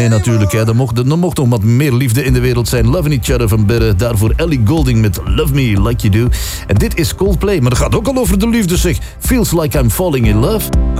En natuurlijk, er mocht nog wat meer liefde in de wereld zijn. Loving Each Other van Berre. Daarvoor Ellie Goulding met Love Me Like You Do. En dit is Coldplay, maar dat gaat ook al over de liefde, zeg. Feels Like I'm Falling In Love.